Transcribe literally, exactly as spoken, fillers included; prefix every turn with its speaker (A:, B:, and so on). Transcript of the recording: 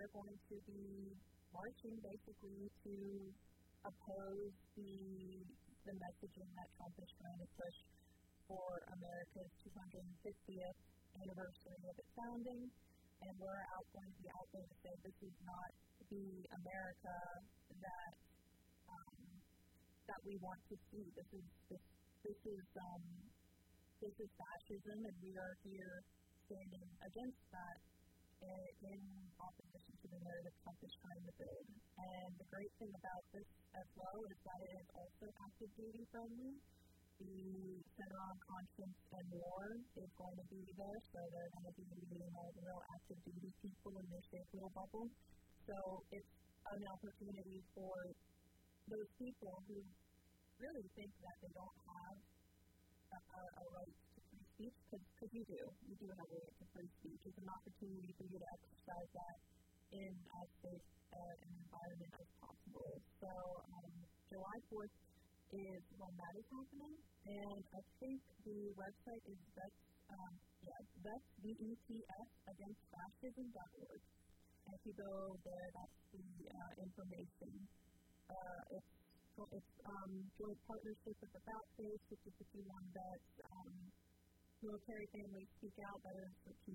A: are going to be marching basically to oppose the the messaging that Trump is trying to push for America's two hundred fiftieth anniversary of its founding, and we're out going to be out there to say this is not the America that um, that we want to see. This is this this is um, this is fascism, and we are here standing against that and in opposition to the narrative Trump is trying to build. And the great thing about this as well is that it is also active duty friendly. The Center on Conscience and War is going to be there, so they're going to be meeting all the real active duty people in their safe little bubble. So it's an opportunity for those people who really think that they don't have a, a, a right to free speech, because you do. You do have a right to free speech. It's an opportunity for you to exercise that in as safe uh, an environment as possible. So um, July fourth is when that is happening, and I think the website is vets, um, yeah, vets, V E T S, against fascism dot org. And if you go there, that's the uh, information. Uh, it's it's um, joint partnership with About Face, which is the Q one Vets, um, Military Families Speak Out, that is the P